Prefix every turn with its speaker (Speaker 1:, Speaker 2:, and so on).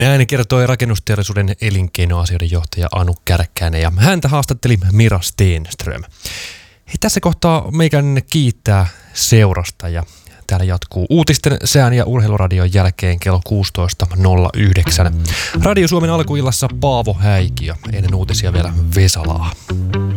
Speaker 1: Näin kertoi rakennusteollisuuden elinkeinoasioiden johtaja Anu Kärkkäinen ja häntä haastatteli Mira Stenström. Tässä kohtaa meikän kiittää seurasta ja täällä jatkuu uutisten, sään ja urheiluradion jälkeen kello 16.09. Radio Suomen alkuillassa Paavo Häikiö, ennen uutisia vielä Vesalaa.